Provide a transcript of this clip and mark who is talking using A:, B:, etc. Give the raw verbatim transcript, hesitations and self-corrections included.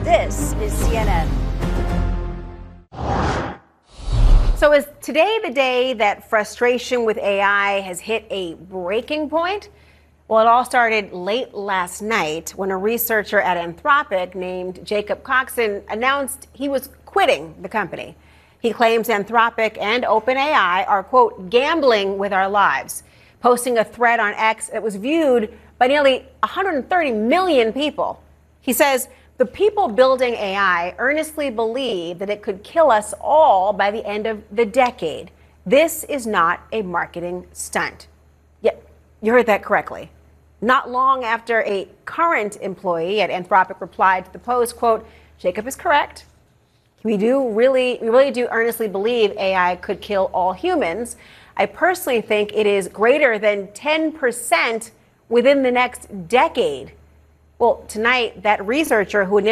A: This is C N N. So is today the day that frustration with A I has hit a breaking point? Well, it all started late last night when a researcher at Anthropic named Jacob Coxon announced he was quitting the company. He claims Anthropic and OpenAI are, quote, gambling with our lives, posting a thread on X that was viewed by nearly one hundred thirty million people. He says the people building A I earnestly believe that it could kill us all by the end of the decade. This is not a marketing stunt. Yeah, you heard that correctly. Not long after a current employee at Anthropic replied to the post, quote, Jacob is correct. We do really, we really do earnestly believe A I could kill all humans. I personally think it is greater than ten percent within the next decade. Well, tonight, that researcher who